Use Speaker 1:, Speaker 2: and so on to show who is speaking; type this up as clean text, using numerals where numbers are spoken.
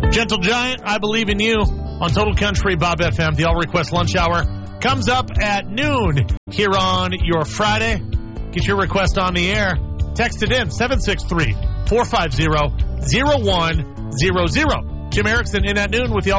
Speaker 1: Gentle Giant, I Believe in You on Total Country Bob FM. The All Request Lunch Hour comes up at noon here on your Friday. Get your request on the air. Text it in, 763-450-0100. Jim Erickson in at noon with the All